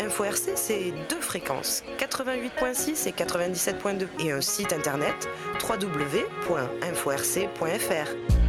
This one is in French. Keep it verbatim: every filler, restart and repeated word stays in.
Info R C, c'est deux fréquences, quatre-vingt-huit virgule six et quatre-vingt-dix-sept virgule deux, et un site internet w w w point info r c point f r.